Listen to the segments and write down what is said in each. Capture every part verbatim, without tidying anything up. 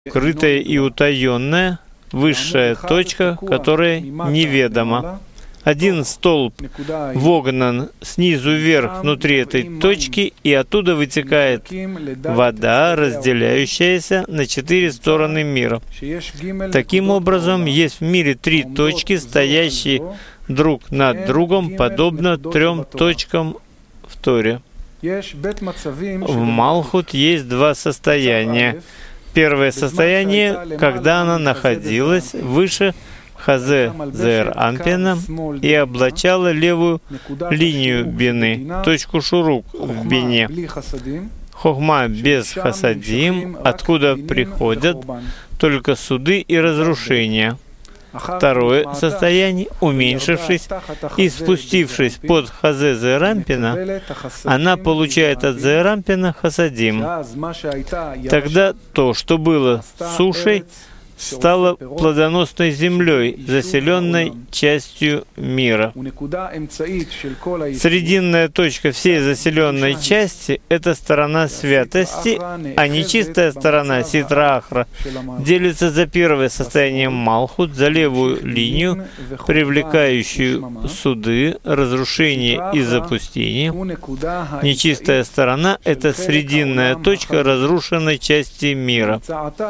Скрытая и утаенная, высшая точка, которая неведома. Один столб вогнан снизу вверх внутри этой точки, и оттуда вытекает вода, разделяющаяся на четыре стороны мира. Таким образом, есть в мире три точки, стоящие друг над другом, подобно трем точкам в Торе. В Малхут есть два состояния. Первое состояние, когда она находилась выше Хазе Зеэр Анпина и облачала левую линию бины, точку Шурук в бине. Хохма без хасадим, откуда приходят только суды и разрушения. Второе состояние, уменьшившись и спустившись под Хазе Зеэр Анпина, она получает от Зеэр Анпина хасадим. Тогда то, что было сушей, стало плодоносной землей, заселенной частью мира. Срединная точка всей заселенной части — это сторона святости, а нечистая сторона Ситра Ахра делится за первое состояние Малхут, за левую линию, привлекающую суды, разрушение и запустение. Нечистая сторона — это срединная точка разрушенной части мира.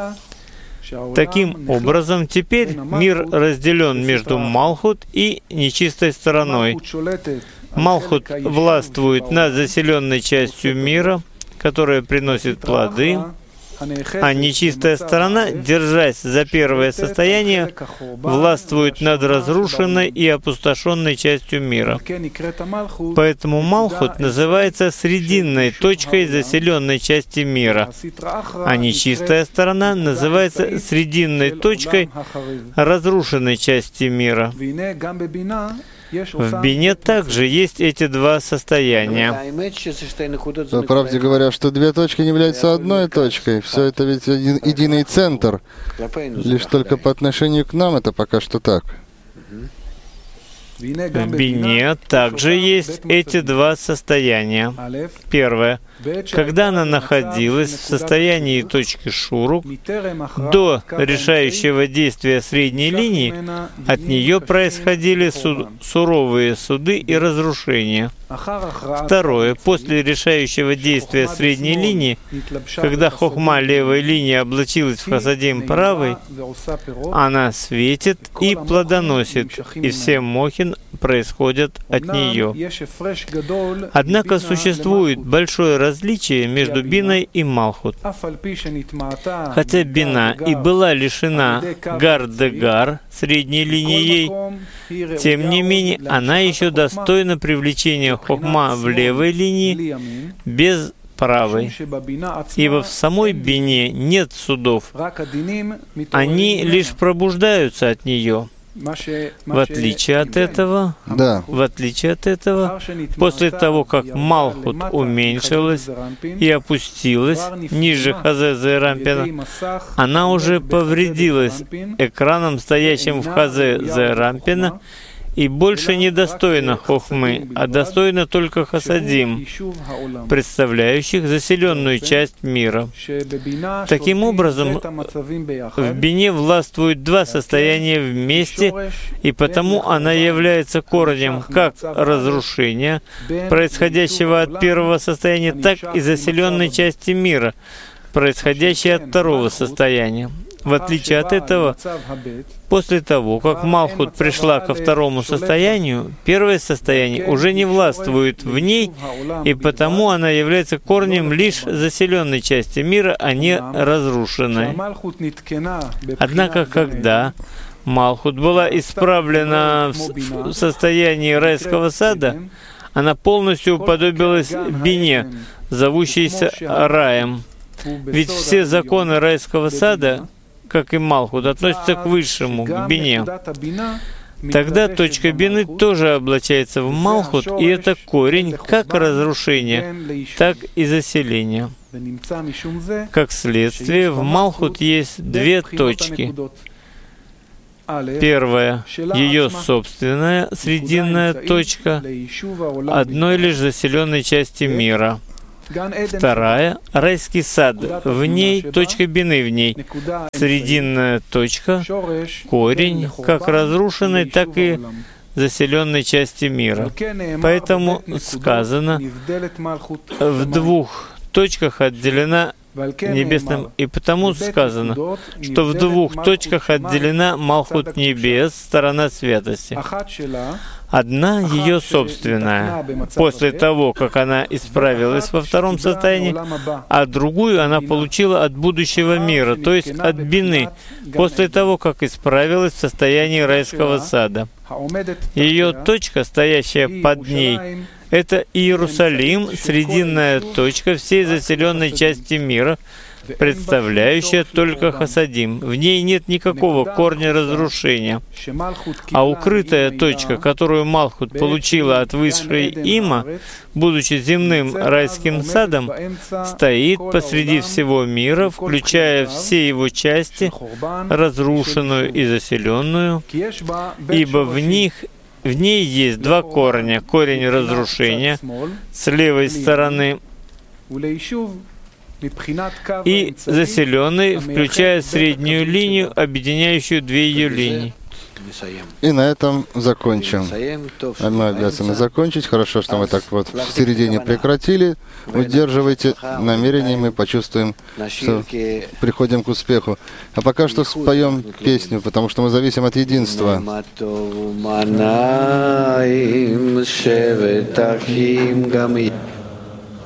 Таким образом, теперь мир разделен между Малхут и нечистой стороной. Малхут властвует над заселенной частью мира, которая приносит плоды, а нечистая сторона, держась за первое состояние, властвует над разрушенной и опустошенной частью мира. Поэтому Малхут называется срединной точкой заселенной части мира, а нечистая сторона называется срединной точкой разрушенной части мира. В бине также есть эти два состояния. По правде говоря, что две точки не являются одной точкой. Все это ведь один единый центр. Лишь только по отношению к нам это пока что так. В бине также есть эти два состояния. Первое. Когда она находилась в состоянии точки Шурук, до решающего действия средней линии, от нее происходили суд, суровые суды и разрушения. Второе. После решающего действия средней линии, когда хохма левой линии облачилась в хасадим правой, она светит и плодоносит, и все мохин происходят от нее. Однако существует большое различие между биной и Малхут. Хотя бина и была лишена гар-де-гар, средней линией, тем не менее, она еще достойна привлечения хохма в левой линии без правой, ибо в самой бине нет судов, они лишь пробуждаются от нее. В отличие от этого, да. в отличие от этого, после того, как Малхут уменьшилась и опустилась ниже Хазе Зеэр Анпина, она уже повредилась экраном, стоящим в Хазе Зеэр Анпина, и больше не достойна хохмы, а достойна только хасадим, представляющих заселенную часть мира. Таким образом, в бине властвуют два состояния вместе, и потому она является корнем как разрушения, происходящего от первого состояния, так и заселенной части мира, происходящей от второго состояния. В отличие от этого, после того, как Малхут пришла ко второму состоянию, первое состояние уже не властвует в ней, и потому она является корнем лишь заселенной части мира, а не разрушенной. Однако, когда Малхут была исправлена в состоянии райского сада, она полностью уподобилась бине, зовущейся раем. Ведь все законы райского сада, как и Малхут, относятся к высшему, к бине. Тогда точка бины тоже облачается в Малхут, и это корень как разрушения, так и заселения. Как следствие, в Малхут есть две точки. Первая — ее собственная срединная точка одной лишь заселенной части мира. Вторая — райский сад, в ней точка бины в ней, срединная точка, корень, как разрушенной, так и заселенной части мира. Поэтому сказано, в двух точках отделена небесным, и потому сказано, что в двух точках отделена Малхут небес, сторона святости. Одна ее собственная, после того, как она исправилась во втором состоянии, а другую она получила от будущего мира, то есть от бины, после того, как исправилась в состоянии райского сада. Ее точка, стоящая под ней, это Иерусалим, срединная точка всей заселенной части мира, представляющая только Хасадим. В ней нет никакого корня разрушения. А укрытая точка, которую Малхут получила от высшей Има, будучи земным райским садом, стоит посреди всего мира, включая все его части, разрушенную и заселенную, ибо в них В ней есть два корня. Корень разрушения с левой стороны и заселенный, включая среднюю линию, объединяющую две ее линии. И на этом закончим. Мы обязаны закончить. Хорошо, что мы так вот в середине прекратили. Удерживайте намерение, мы почувствуем, что приходим к успеху. А пока что споем песню, потому что мы зависим от единства.